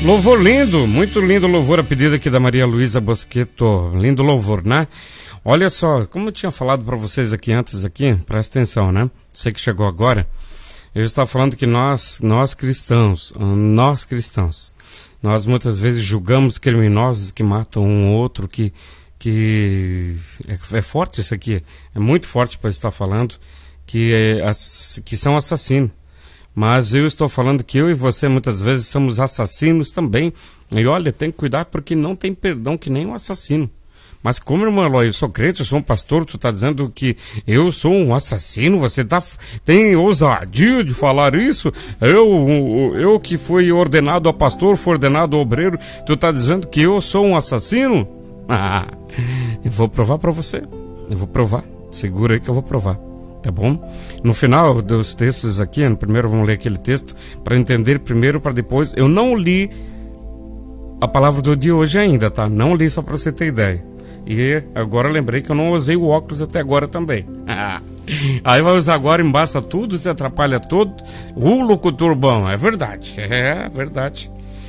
Louvor lindo, muito lindo louvor a pedido aqui da Maria Luísa Bosqueto. Lindo louvor, né? Olha só, como eu tinha falado para vocês aqui antes, presta atenção, né? Você que chegou agora, eu estava falando que nós cristãos, nós muitas vezes julgamos criminosos que matam um outro, que é forte isso aqui, é muito forte para estar falando, que são assassinos. Mas eu estou falando que eu e você muitas vezes somos assassinos também. E olha, tem que cuidar porque não tem perdão que nem um assassino. Mas como, irmão Eloy, eu sou crente, eu sou um pastor, tu está dizendo que eu sou um assassino? Você tem ousadia de falar isso? Eu que fui ordenado a pastor, fui ordenado a obreiro, tu está dizendo que eu sou um assassino? Eu vou provar para você. Eu vou provar. Segura aí que eu vou provar. Tá bom? No final dos textos aqui, primeiro vamos ler aquele texto para entender primeiro, para depois. Eu não li a palavra do dia hoje ainda, tá? Não li só para você ter ideia. E agora lembrei que eu não usei o óculos até agora também. Aí vai usar agora, embaça tudo, se atrapalha todo. O locutor bom, é verdade. É verdade.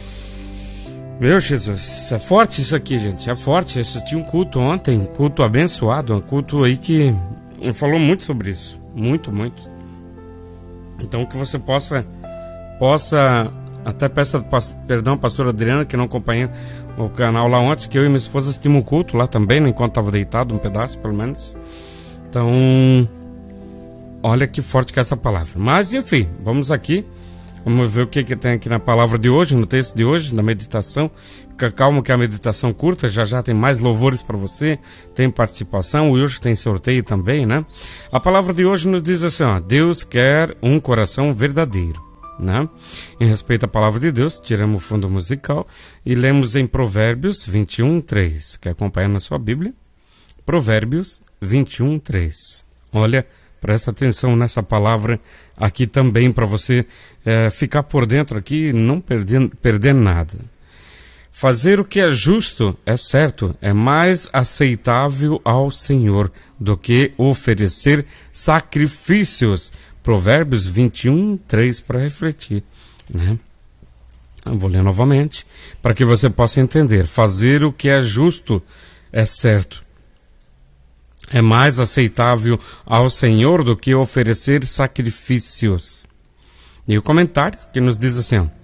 Meu Jesus, é forte isso aqui, gente. É forte. Eu assisti um culto ontem, um culto abençoado, um culto aí que falou muito sobre isso, muito. Então que você possa até peço perdão, pastor Adriana, que não acompanhou o canal lá ontem, que eu e minha esposa assistimos um culto lá também, né, enquanto estava deitado, um pedaço pelo menos. Então, olha que forte que é essa palavra. Mas enfim, vamos ver o que tem aqui na palavra de hoje, no texto de hoje, na meditação. Fica calmo que a meditação curta, já tem mais louvores para você, tem participação, e hoje tem sorteio também, né? A palavra de hoje nos diz assim, ó, Deus quer um coração verdadeiro, né? Em respeito à palavra de Deus, tiramos o fundo musical e lemos em Provérbios 21:3. Quer acompanhar na sua Bíblia? Provérbios 21:3. Olha, presta atenção nessa palavra aqui também para você ficar por dentro aqui e não perder nada. Fazer o que é justo, é certo, é mais aceitável ao Senhor do que oferecer sacrifícios. Provérbios 21:3 para refletir, né? Eu vou ler novamente para que você possa entender. Fazer o que é justo, é certo, é mais aceitável ao Senhor do que oferecer sacrifícios. E o comentário que nos diz assim, ó,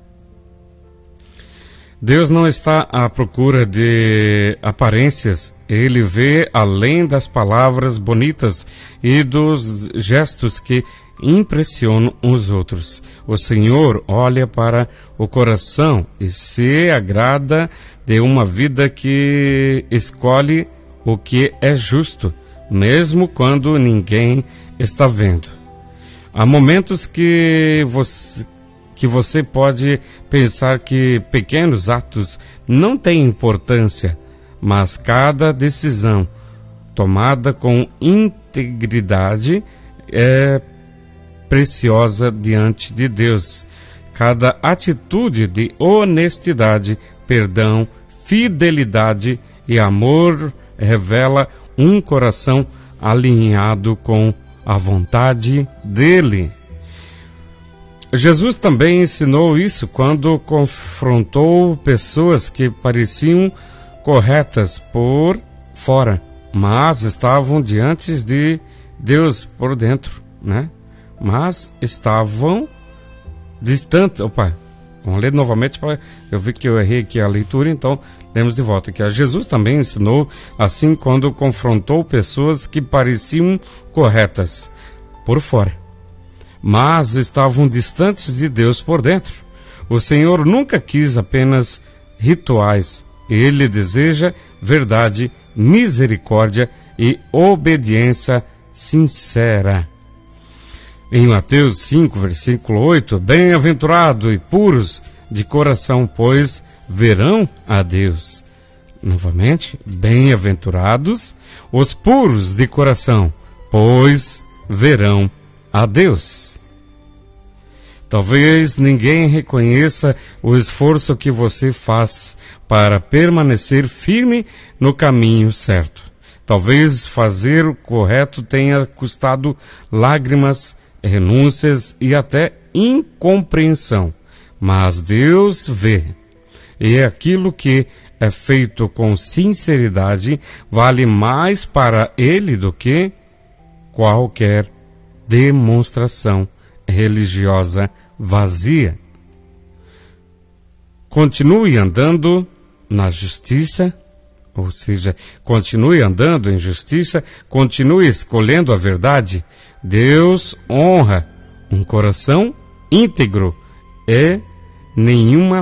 Deus não está à procura de aparências, Ele vê além das palavras bonitas e dos gestos que impressionam os outros. O Senhor olha para o coração e se agrada de uma vida que escolhe o que é justo, mesmo quando ninguém está vendo. Há momentos que você pode pensar que pequenos atos não têm importância, mas cada decisão tomada com integridade é preciosa diante de Deus. Cada atitude de honestidade, perdão, fidelidade e amor revela um coração alinhado com a vontade dele. Jesus também ensinou isso quando confrontou pessoas que pareciam corretas por fora, mas estavam diante de Deus por dentro, né? Mas estavam distantes. Opa, vamos ler novamente, eu vi que eu errei aqui a leitura, então lemos de volta aqui. Jesus também ensinou assim quando confrontou pessoas que pareciam corretas por fora, mas estavam distantes de Deus por dentro. O Senhor nunca quis apenas rituais. Ele deseja verdade, misericórdia e obediência sincera. Em Mateus 5, versículo 8, bem-aventurado e puros de coração, pois verão a Deus. Novamente, bem-aventurados os puros de coração, pois verão a Deus. Talvez ninguém reconheça o esforço que você faz para permanecer firme no caminho certo. Talvez fazer o correto tenha custado lágrimas, renúncias e até incompreensão. Mas Deus vê e aquilo que é feito com sinceridade vale mais para ele do que qualquer demonstração religiosa vazia. Continue andando na justiça, ou seja, continue andando em justiça, continue escolhendo a verdade. Deus honra um coração íntegro e nenhuma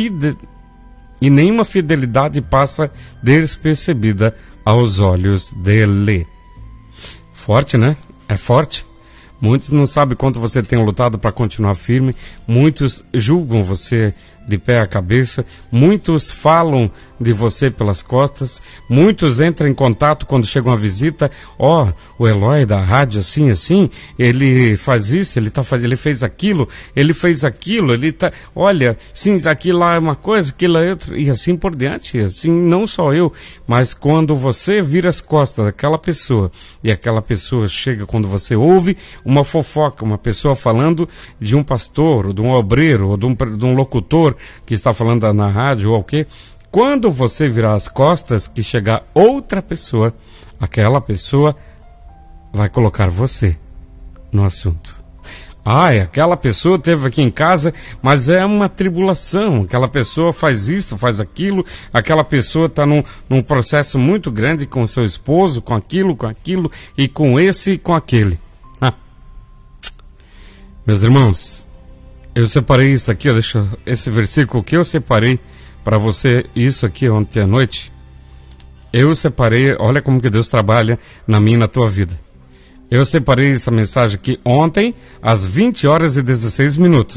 fidelidade passa despercebida aos olhos dele. Forte, né? É forte. Muitos não sabem quanto você tem lutado para continuar firme. Muitos julgam você de pé à cabeça. Muitos falam de você pelas costas. Muitos entram em contato quando chega uma visita. O Eloy da rádio assim, ele faz isso, ele fez aquilo, ele tá, olha, sim, aquilo lá é uma coisa, aquilo é outra, e assim por diante. Assim, não só eu, mas quando você vira as costas daquela pessoa e aquela pessoa chega, quando você ouve uma fofoca, uma pessoa falando de um pastor, ou de um obreiro, ou de um locutor que está falando na rádio ou o quê, quando você virar as costas, que chegar outra pessoa, aquela pessoa vai colocar você no assunto. Aquela pessoa esteve aqui em casa, mas é uma tribulação, aquela pessoa faz isso, faz aquilo, aquela pessoa está num processo muito grande com seu esposo, com aquilo, e com esse e com aquele. Meus irmãos, eu separei isso aqui, esse versículo que eu separei para você, isso aqui ontem à noite. Eu separei, olha como que Deus trabalha na minha e na tua vida. Eu separei essa mensagem aqui ontem, às 20 horas e 16 minutos.